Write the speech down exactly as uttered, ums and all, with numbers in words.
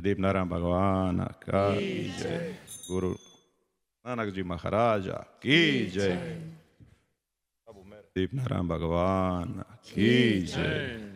दीप नारायण भगवान का जय, गुरु नानक जी महाराज की जय, दीप नारायण भगवान की जय।